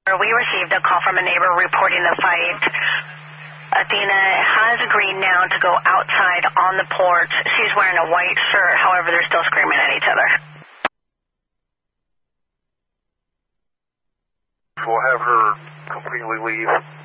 We received a call from a neighbor reporting the fight. Athena has agreed now to go outside on the porch. She's wearing a white shirt, however, they're still screaming at each other. We'll have her completely leave.